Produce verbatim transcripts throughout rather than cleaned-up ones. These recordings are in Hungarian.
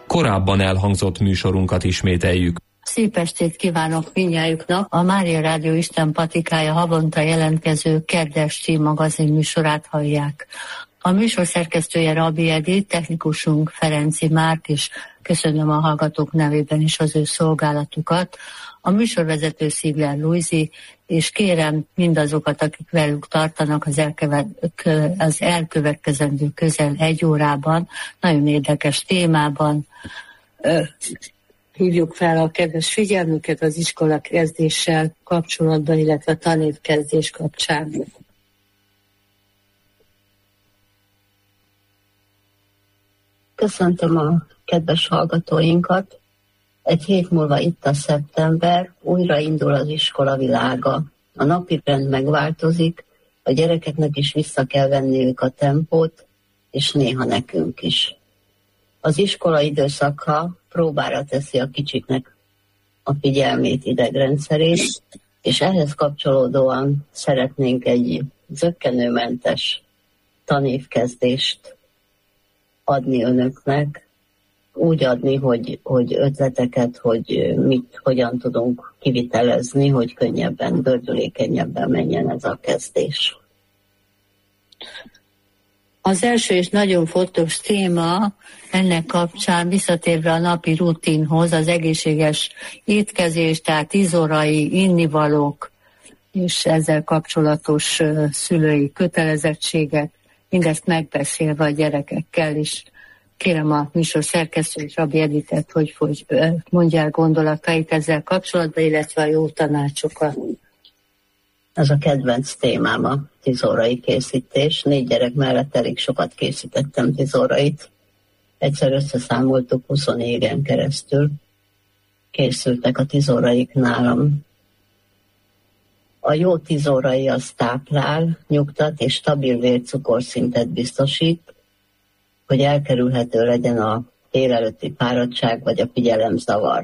korábban elhangzott műsorunkat ismételjük. Szép estét kívánok mindnyájuknak! A Mária Rádió Isten Patikája havonta jelentkező Kedvesti magazin műsorát hallják. A műsor szerkesztője Rabbi Edith, technikusunk Ferenci Márk, és köszönöm a hallgatók nevében is az ő szolgálatukat. A műsorvezető Szigler Lujzi, és kérem mindazokat, akik velük tartanak az, elkövet, az elkövetkezendő közel egy órában, nagyon érdekes témában, hívjuk fel a kedves figyelmüket az iskola kezdéssel kapcsolatban, illetve a tanévkezdés kapcsán. Köszöntöm a kedves hallgatóinkat. Egy hét múlva itt a szeptember, újra indul az iskola világa. A napirend megváltozik, a gyerekeknek is vissza kell venniük a tempót, és néha nekünk is. Az iskola időszaka próbára teszi a kicsiknek a figyelmét, idegrendszerét, és ehhez kapcsolódóan szeretnénk egy zökkenőmentes tanévkezdést adni önöknek, úgy adni, hogy, hogy ötleteket, hogy mit, hogyan tudunk kivitelezni, hogy könnyebben, gördülékenyebben menjen ez a kezdés. Az első és nagyon fontos téma ennek kapcsán, visszatérve a napi rutinhoz, az egészséges étkezés, tehát izorai, innivalók és ezzel kapcsolatos szülői kötelezettségek, mindezt megbeszélve a gyerekekkel is. Kérem a műsor szerkesztő és Rabbi Edithet, hogy, hogy mondja el gondolatait ezzel kapcsolatban, illetve a jó tanácsokat. Ez a kedvenc témám, a tizórai készítés. Négy gyerek mellett elég sokat készítettem tizórait. Egyszer összeszámoltuk, húsz éven keresztül készültek a tizóraik nálam. A jó tizórai az táplál, nyugtat és stabil vércukorszintet biztosít, hogy elkerülhető legyen a délelőtti fáradtság vagy a figyelemzavar.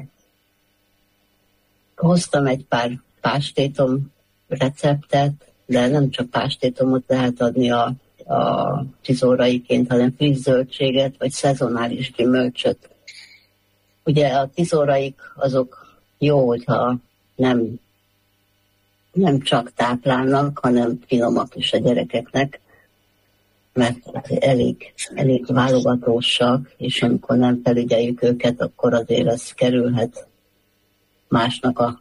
Hoztam egy pár pástétom receptet, de nem csak pástétomot lehet adni a, a tizóraiként, hanem friss zöldséget vagy szezonális gyümölcsöt. Ugye a tizóraik azok jó, hogyha nem, nem csak táplálnak, hanem finomak is a gyerekeknek, mert elég, elég válogatósak, és amikor nem felügyeljük őket, akkor azért ez kerülhet másnak a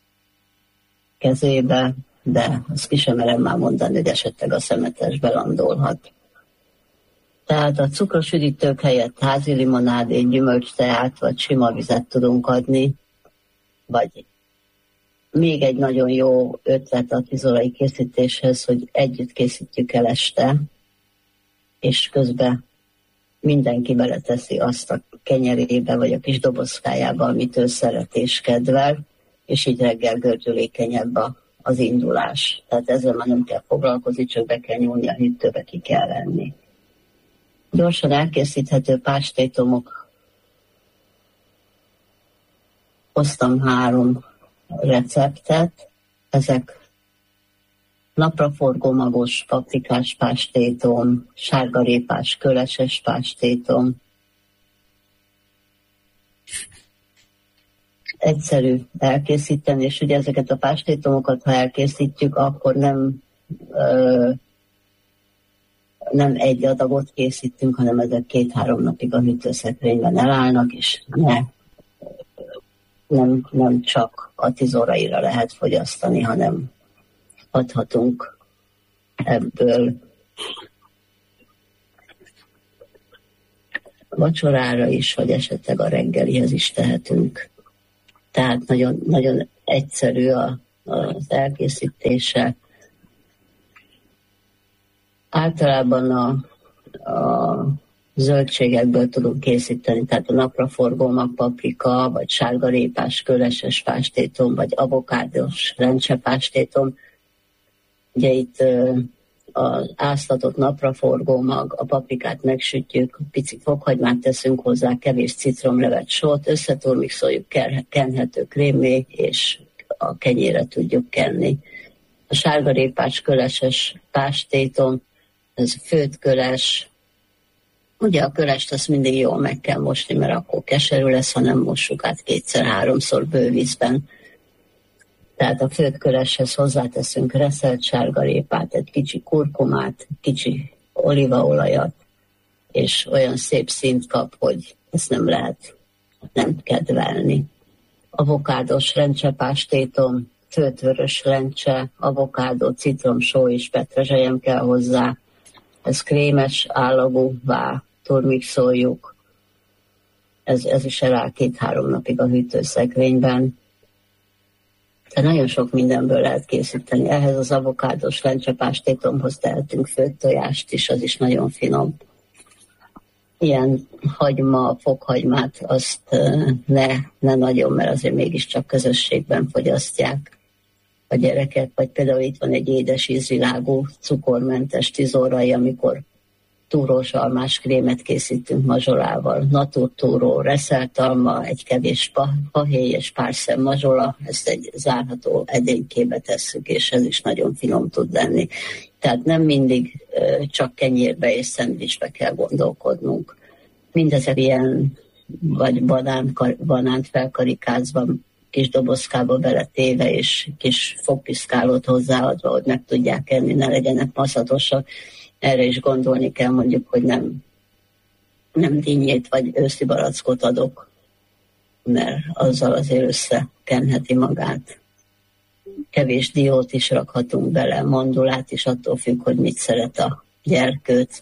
kezébe, de azt ki sem merem már mondani, hogy esetleg a szemetesbe landolhat. Tehát a cukros üdítők helyett házi limonádét, gyümölcsteát vagy sima vizet tudunk adni, vagy még egy nagyon jó ötlet a tizórai készítéshez, hogy együtt készítjük el este, és közben mindenki beleteszi azt a kenyerébe, vagy a kis dobozkájába, amit ő szeret és kedvel, és így reggel gördülékenyebb a, az indulás. Tehát ezzel már nem kell foglalkozni, csak be kell nyúlni a hűtőbe, ki kell venni. Gyorsan elkészíthető pástétomok. Hoztam három receptet. Ezek napraforgó magos paprikás pástétom, sárgarépás köleses pástétom. Egyszerű elkészíteni, és ugye ezeket a pástétomokat, ha elkészítjük, akkor nem, ö, nem egy adagot készítünk, hanem ezek két-három napig a hűtőszekrényben elállnak, és ne, nem, nem csak a tizóraira lehet fogyasztani, hanem adhatunk ebből vacsorára is, vagy esetleg a reggelihez is tehetünk. Tehát nagyon, nagyon egyszerű a, az elkészítése. Általában a, a zöldségekből tudunk készíteni, tehát a napraforgó magpaprika, vagy sárgarépás köleses pástétom, vagy avokádos lencsepástétom. Ugye itt az áztatott napraforgó mag, a paprikát megsütjük, pici fokhagymát teszünk hozzá, kevés citromlevet, sót, összeturmixoljuk kenhető krémmé, és a kenyére tudjuk kenni. A sárgarépás köleses pástétom, ez főtt köles, Ugye a kölest azt mindig jól meg kell mosni, mert akkor keserű lesz, ha nem mossuk át kétszer-háromszor bővízben. Tehát a főtt köleshez hozzáteszünk reszelt sárgarépát, egy kicsi kurkumát, kicsi olívaolajat, és olyan szép színt kap, hogy ezt nem lehet nem kedvelni. Avokádos rencsepástétom, főtt vörös lencse, avokádó, citrom, só és petrezselyem kell hozzá. Ez krémes állagúvá turmixoljuk. Ez, ez is eláll két-három napig a hűtőszekrényben. De nagyon sok mindenből lehet készíteni. Ehhez az avokádos lencsepástétomhoz tehetünk főtt tojást is, az is nagyon finom. Ilyen hagyma, fokhagymát azt ne, ne nagyon, mert azért mégiscsak közösségben fogyasztják a gyerekek, vagy például itt van egy édes ízvilágú, cukormentes tizórai, amikor túrós almás krémet készítünk mazsolával. Naturtúró, reszelt alma, egy kevés fahéj és pár szem mazsola, ezt egy zárható edénykébe tesszük, és ez is nagyon finom tud lenni. Tehát nem mindig csak kenyérbe és szendvicsbe kell gondolkodnunk. Mindezek ilyen, vagy banán, banánt felkarikázva, kis dobozkába beletéve, és kis fogpiszkálót hozzáadva, hogy meg tudják enni, ne legyenek maszatosak. Erre is gondolni kell, mondjuk, hogy nem, nem dinnyét vagy őszi barackot adok, mert azzal azért összekenheti magát. Kevés diót is rakhatunk bele, mandulát is, attól függ, hogy mit szeret a gyerkőt.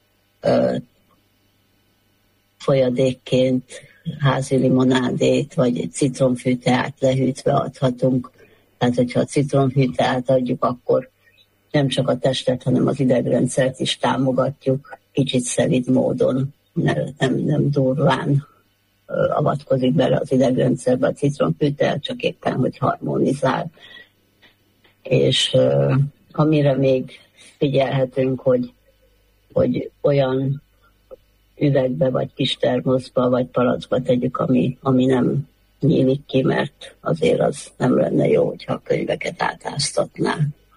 Folyadékként házi limonádét, vagy egy citromfűteát lehűtve adhatunk. Tehát, hogyha a citromfűteát adjuk, akkor nem csak a testet, hanem az idegrendszert is támogatjuk, kicsit szelíd módon, nem, nem, nem durván avatkozik bele az idegrendszerbe a citromfűte, csak éppen, hogy harmonizál. És uh, amire még figyelhetünk, hogy, hogy olyan üvegbe, vagy kis termoszba, vagy palackba tegyük, ami, ami nem nyílik ki, mert azért az nem lenne jó, hogyha a könyveket átáztatná.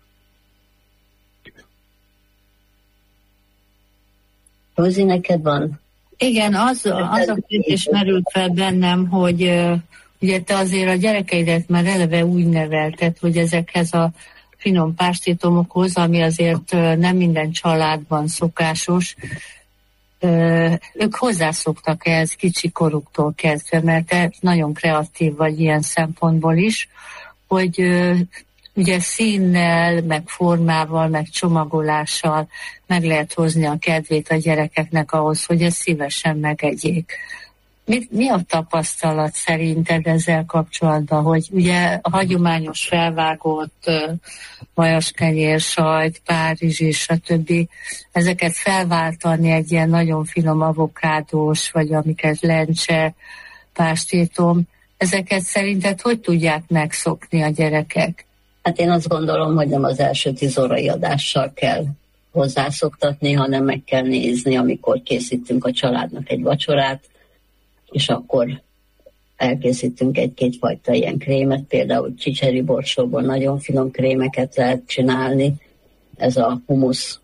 Rozi, neked van? Igen, az, az a kérdés merült fel bennem, hogy uh, ugye te azért a gyerekeidet már eleve úgy nevelted, hogy ezekhez a finom pástétomokhoz, ami azért uh, nem minden családban szokásos, uh, ők hozzászoktak ehhez kicsi koruktól kezdve, mert te nagyon kreatív vagy ilyen szempontból is, hogy uh, ugye színnel, meg formával, meg csomagolással meg lehet hozni a kedvét a gyerekeknek ahhoz, hogy ezt szívesen megegyék. Mi, mi a tapasztalat szerinted ezzel kapcsolatban, hogy ugye a hagyományos felvágott uh, vajaskenyér, sajt, párizsi, stb. Ezeket felváltani egy ilyen nagyon finom avokádós, vagy amiket lencse, pástétom, ezeket szerinted hogy tudják megszokni a gyerekek? Hát én azt gondolom, hogy nem az első tíz órai adással kell hozzászoktatni, hanem meg kell nézni, amikor készítünk a családnak egy vacsorát, és akkor elkészítünk egy-két fajta ilyen krémet, például csicseri borsóból nagyon finom krémeket lehet csinálni. Ez a humusz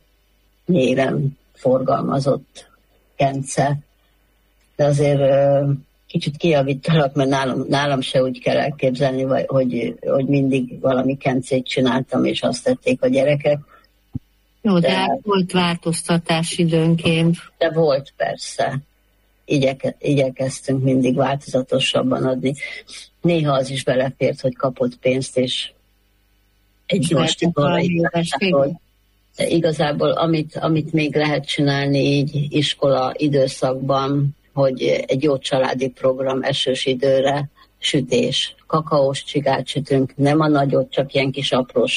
néven forgalmazott kence. De azért kicsit kijavítalak, mert nálam, nálam se úgy kell elképzelni, hogy, hogy mindig valami kencét csináltam, és azt tették a gyerekek. Jó, de, de volt változtatás időnként. De volt, persze. Igyeke, igyekeztünk mindig változatosabban adni. Néha az is belefért, hogy kapott pénzt, és egy gyors tikorai. De igazából amit, amit még lehet csinálni így iskola időszakban, hogy egy jó családi program esős időre, sütés, kakaós csigát sütünk, nem a nagyot, csak ilyen kis apró